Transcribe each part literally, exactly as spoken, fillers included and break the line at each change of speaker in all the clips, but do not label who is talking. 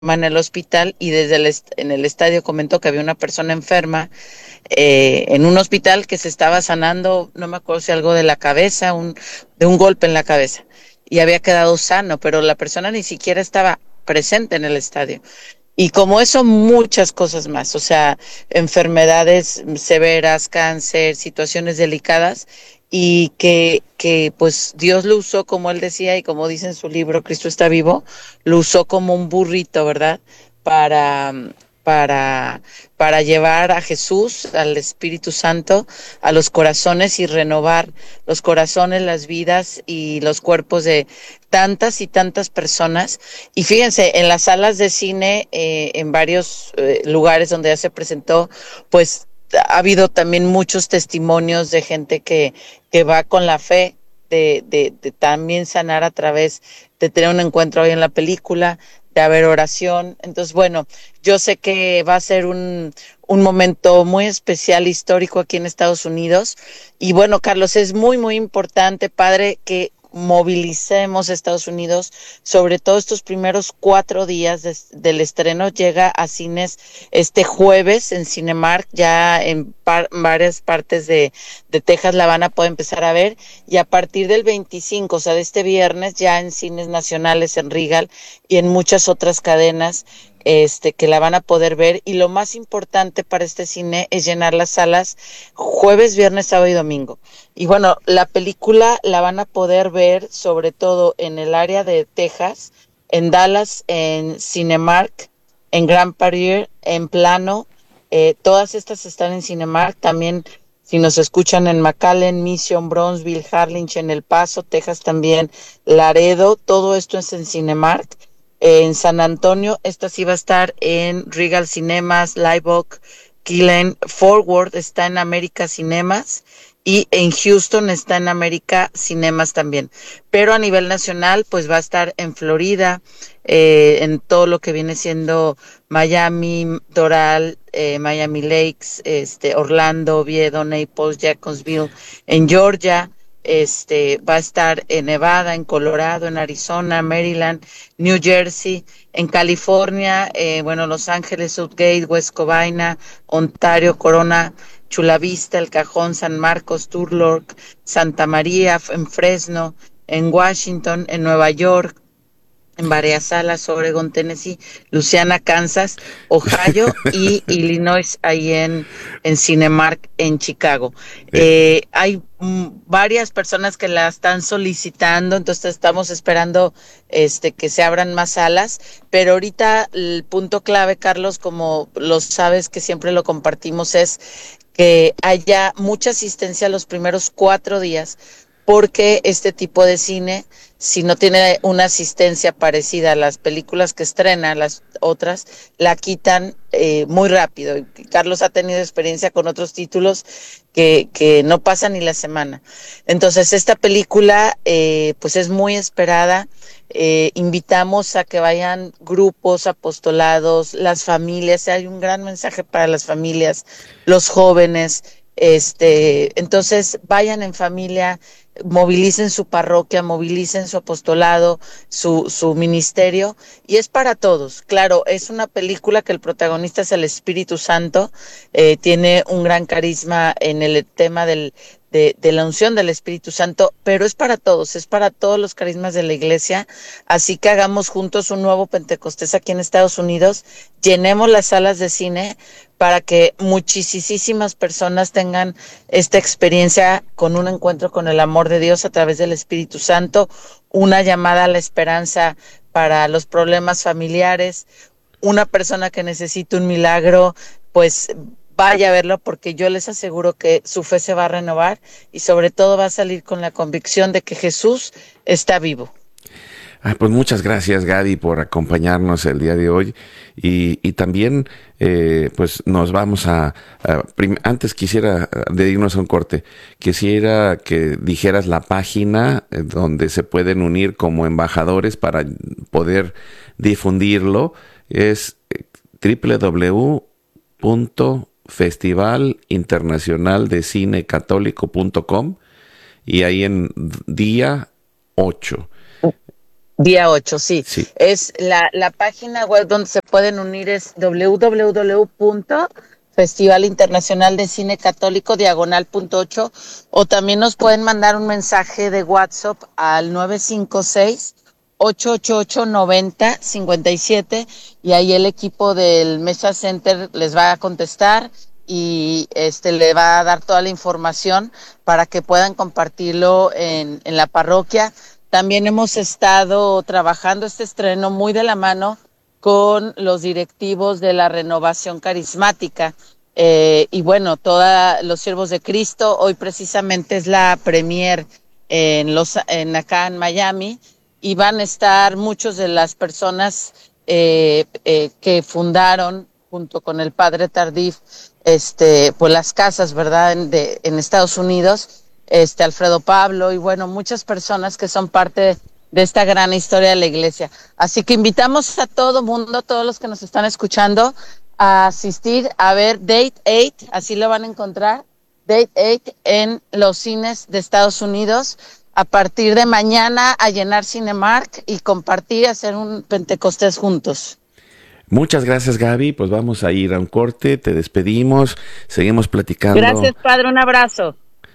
en el hospital y desde el est- en el estadio comentó que había una persona enferma eh, en un hospital que se estaba sanando, no me acuerdo si algo de la cabeza, un, de un golpe en la cabeza, y había quedado sano, pero la persona ni siquiera estaba presente en el estadio. Y como eso, muchas cosas más, o sea, enfermedades severas, cáncer, situaciones delicadas, y que, que pues Dios lo usó, como él decía, y como dice en su libro, Cristo está vivo, lo usó como un burrito, ¿verdad? Para, para, para llevar a Jesús, al Espíritu Santo, a los corazones y renovar los corazones, las vidas y los cuerpos de tantas y tantas personas. Y fíjense, en las salas de cine, eh, en varios eh, lugares donde ya se presentó, pues ha habido también muchos testimonios de gente que, que va con la fe de, de, de también sanar a través de tener un encuentro hoy en la película, de haber oración. Entonces, bueno, yo sé que va a ser un, un momento muy especial, histórico aquí en Estados Unidos. Y bueno, Carlos, es muy, muy importante, padre, que movilicemos a Estados Unidos, sobre todo estos primeros cuatro días de- del estreno. Llega a cines este jueves en Cinemark, ya en par- varias partes de, de Texas la van a poder empezar a ver, y a partir del veinticinco, o sea, de este viernes, ya en cines nacionales, en Regal y en muchas otras cadenas, este, que la van a poder ver. Y lo más importante para este cine es llenar las salas jueves, viernes, sábado y domingo. Y bueno, la película la van a poder ver sobre todo en el área de Texas, en Dallas, en Cinemark, en Grand Prairie, en Plano. Eh, todas estas están en Cinemark. También, si nos escuchan en McAllen, Mission, Bronzeville, Harlingen, El Paso, Texas también, Laredo, todo esto es en Cinemark. Eh, en San Antonio, esta sí va a estar en Regal Cinemas, Live Oak, Killen, Forward está en América Cinemas, y en Houston está en América Cinemas también. Pero a nivel nacional, pues va a estar en Florida, eh, en todo lo que viene siendo Miami, Doral, eh, Miami Lakes, este, Orlando, Oviedo, Naples, Jacksonville, en Georgia. Este va a estar en Nevada, en Colorado, en Arizona, Maryland, New Jersey, en California, eh, bueno, Los Ángeles, Southgate, West Covina, Ontario, Corona, Chula Vista, El Cajón, San Marcos, Turlock, Santa María, en Fresno, en Washington, en Nueva York, en varias salas, Oregon, Tennessee, Louisiana, Kansas, Ohio y Illinois, ahí en, en Cinemark, en Chicago.
Eh,
Eh, hay mm, varias personas que la están solicitando, entonces estamos esperando este, que se abran más salas, pero ahorita el punto clave, Carlos, como lo sabes que siempre lo compartimos, es que haya mucha asistencia los primeros cuatro días, porque este tipo de cine, si no tiene una asistencia parecida a las películas que estrena, las otras, la quitan eh, muy rápido. Y Carlos ha tenido experiencia con otros títulos que, que no pasan ni la semana. Entonces, esta película, eh, pues es muy esperada. Eh, invitamos a que vayan grupos, apostolados, las familias. Hay un gran mensaje para las familias, los jóvenes. Este, entonces, vayan en familia, movilicen su parroquia, movilicen su apostolado, su, su ministerio, y es para todos. Claro, es una película que el protagonista es el Espíritu Santo, eh, tiene un gran carisma en el tema del, de, de la unción del Espíritu Santo, pero es para todos, es para todos los carismas de la iglesia, así que hagamos juntos un nuevo Pentecostés aquí en Estados Unidos, llenemos las salas de cine para que muchísimas personas tengan esta experiencia con un encuentro con el amor de Dios a través del Espíritu Santo, una llamada a la esperanza para los problemas familiares, una persona que necesite un milagro, pues vaya a verlo, porque yo les aseguro que su fe se va a renovar y sobre todo va a salir con la convicción de que Jesús está vivo.
ah, pues muchas gracias, Gadi, por acompañarnos el día de hoy. Y, y también, eh, pues nos vamos a... a prim- antes quisiera, eh, de irnos a un corte, quisiera que dijeras la página eh, donde se pueden unir como embajadores para poder difundirlo. Es eh, w w w punto festival internacional de cine católico punto com, y ahí en día ocho.
Día ocho, sí.
Sí.
Es la, la página web donde se pueden unir es doble u doble u doble u punto festival internacional de cine católico diagonal punto ocho, o también nos pueden mandar un mensaje de WhatsApp al nueve cinco seis, ocho ocho ocho, nueve cero cinco siete, y ahí el equipo del Mesa Center les va a contestar y este le va a dar toda la información para que puedan compartirlo en, en la parroquia. También hemos estado trabajando este estreno muy de la mano con los directivos de la Renovación Carismática. Eh, y bueno, todos los siervos de Cristo, hoy precisamente es la premier en los, en acá en Miami, y van a estar muchos de las personas eh, eh, que fundaron junto con el padre Tardif, este, pues las casas, ¿verdad?, en, de, en Estados Unidos, este, Alfredo Pablo, y bueno, muchas personas que son parte de esta gran historia de la iglesia. Así que invitamos a todo mundo, a todos los que nos están escuchando, a asistir a ver Date ocho, así lo van a encontrar, Date ocho en los cines de Estados Unidos, a partir de mañana a llenar Cinemark y compartir, hacer un Pentecostés juntos.
Muchas gracias, Gaby. Pues vamos a ir a un corte, te despedimos, seguimos platicando.
Gracias, padre, un abrazo.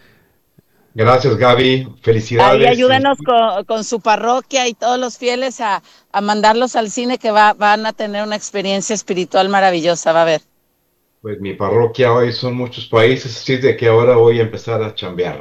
Gracias, Gaby. Felicidades.
Ahí ayúdenos con, con su parroquia y todos los fieles a, a mandarlos al cine, que va, van a tener una experiencia espiritual maravillosa, va a ver.
Pues mi parroquia hoy son muchos países, así de que ahora voy a empezar a chambear.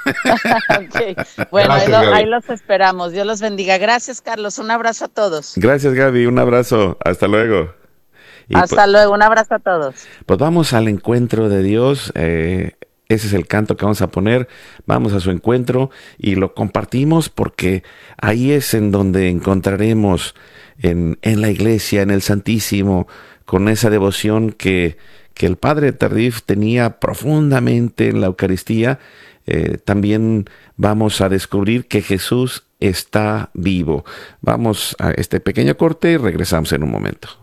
Okay. Bueno,
Gracias,
ahí, lo,
Gaby.
ahí los esperamos. Dios los bendiga. Gracias, Carlos. Un abrazo a todos.
Gracias, Gaby. Un abrazo. Hasta luego.
Y Hasta pues, luego. Un abrazo a todos.
Pues vamos al encuentro de Dios. Eh, ese es el canto que vamos a poner. Vamos a su encuentro y lo compartimos porque ahí es en donde encontraremos en, en la iglesia, en el Santísimo, con esa devoción que, que el padre Tardif tenía profundamente en la Eucaristía. Eh, también vamos a descubrir que Jesús está vivo. Vamos a este pequeño corte y regresamos en un momento.